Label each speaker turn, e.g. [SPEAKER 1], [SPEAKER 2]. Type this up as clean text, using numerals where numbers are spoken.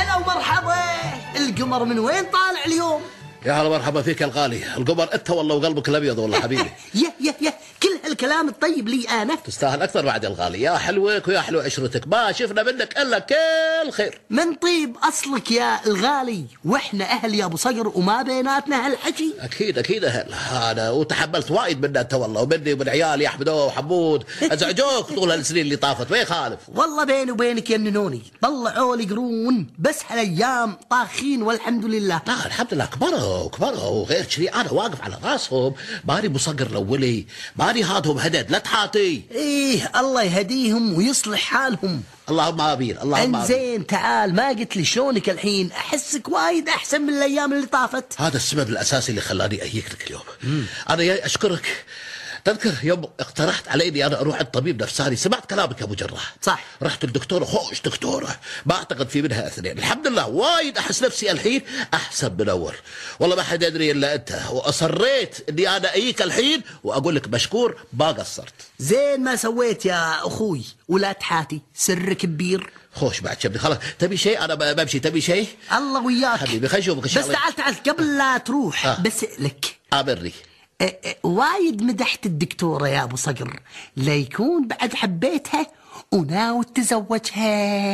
[SPEAKER 1] هلا ومرحبا. القمر من وين طالع اليوم؟
[SPEAKER 2] يا هلا مرحبا فيك يا الغالي. القمر انت والله وقلبك الابيض والله حبيبي.
[SPEAKER 1] يا كل هالكلام الطيب لي انا.
[SPEAKER 2] تستاهل اكثر بعد يا الغالي. يا حلوك ويا حلو عشرتك، ما شفنا منك الا كل خير.
[SPEAKER 1] من طيب اصلك يا الغالي، واحنا اهل يا ابو صقر وما بيناتنا هالحكي.
[SPEAKER 2] اكيد اهل هذا، وتحملت وايد منه انت والله، ومني ومن عيالي احمد وحمود ازعجوك طول هالسنين اللي طافت، ما يخالف.
[SPEAKER 1] والله بيني وبينك يا النوني طلعوا لي قرون، بس هالايام طاخين والحمد لله.
[SPEAKER 2] لا الحمد لله كبروا وغير شيء انا واقف على راسهم. ماني ابو صقر الاولي، ماني هادهم هدد لا تحاتي.
[SPEAKER 1] ايه الله يهديهم ويصلح حالهم.
[SPEAKER 2] اللهم امين اللهم امين.
[SPEAKER 1] زين تعال، ما قلت لي شلونك الحين؟ احسك وايد احسن من الايام اللي طافت.
[SPEAKER 2] هذا السبب الاساسي اللي خلاني اجيك لك اليوم. انا جاي اشكرك. تذكر يوم اقترحت علي اني انا اروح الطبيب نفساني؟ سمعت كلامك يا ابو جراح.
[SPEAKER 1] صح.
[SPEAKER 2] رحت الدكتوره، خوش دكتوره ما اعتقد في منها اثنين. الحمد لله وايد احس نفسي الحين احسن من اول. والله ما حد يدري الا انت، واصريت اني انا اجيك الحين واقول لك مشكور ما قصرت.
[SPEAKER 1] زين ما سويت يا اخوي، ولا تحاتي سر كبير.
[SPEAKER 2] خوش بعد شبني خلاص. تبي شيء؟ انا بمشي. تبي شيء؟
[SPEAKER 1] الله وياك
[SPEAKER 2] حبيبي خلينا نشوفك ان شاء الله.
[SPEAKER 1] بس تعال قبل لا تروح بسألك.
[SPEAKER 2] امرني.
[SPEAKER 1] وايد مدحت الدكتورة يا ابو صقر، لا يكون بعد حبيتها وناوي تزوجها؟